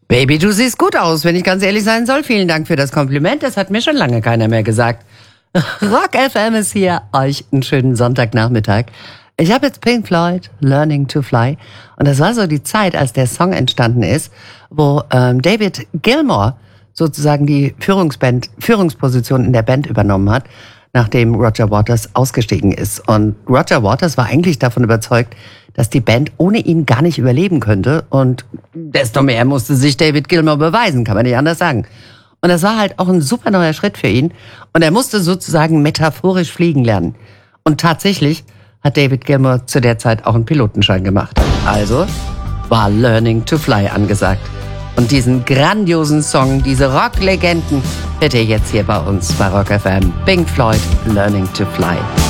Baby, du siehst gut aus, wenn ich ganz ehrlich sein soll. Vielen Dank für das Kompliment. Das hat mir schon lange keiner mehr gesagt. Rock FM ist hier. Euch einen schönen Sonntagnachmittag. Ich habe jetzt Pink Floyd, Learning to Fly. Und das war so die Zeit, als der Song entstanden ist, wo David Gilmour sozusagen die Führungsposition in der Band übernommen hat, nachdem Roger Waters ausgestiegen ist. Und Roger Waters war eigentlich davon überzeugt, dass die Band ohne ihn gar nicht überleben könnte. Und desto mehr musste sich David Gilmour beweisen, kann man nicht anders sagen. Und das war halt auch ein super neuer Schritt für ihn. Und er musste sozusagen metaphorisch fliegen lernen. Und tatsächlich hat David Gilmour zu der Zeit auch einen Pilotenschein gemacht. Also war Learning to Fly angesagt. Und diesen grandiosen Song, diese Rock-Legenden, hört ihr jetzt hier bei uns bei Rock FM. Pink Floyd, Learning to Fly.